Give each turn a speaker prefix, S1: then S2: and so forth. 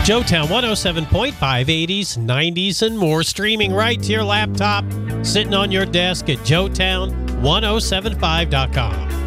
S1: Joetown 107.5, 80s, 90s, and more. Streaming right to your laptop, sitting on your desk at joetown1075.com.